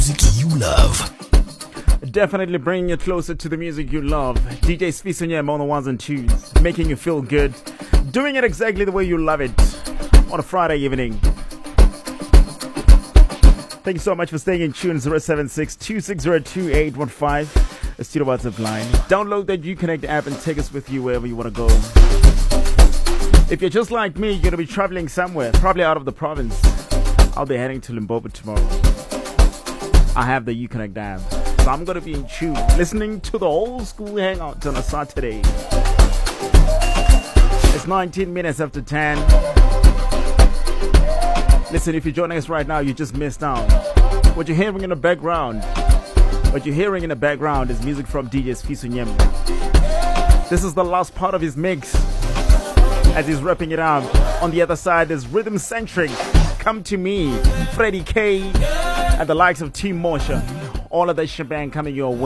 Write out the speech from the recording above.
Music you love. Definitely bringing you closer to the music you love. DJ Sfisonyem on the ones and twos, making you feel good, doing it exactly the way you love it on a Friday evening. Thank you so much for staying in tune. 076-260-2815, the studio WhatsApp line. Download that Uconnect app and take us with you wherever you want to go. If you're just like me, you're going to be traveling somewhere, probably out of the province. I'll be heading to Limpopo tomorrow. I have the Uconnect app, so I'm going to be in tune, listening to the old school hangouts on a Saturday. It's 19 minutes after 10. Listen, if you're joining us right now, you just missed out. What you're hearing in the background, is music from DJ Sfisonyem. This is the last part of his mix as he's wrapping it up. On the other side, there's Rhythm Centric, Come to Me, Freddie K, and the likes of Team Mosha. All of that shebang coming your way.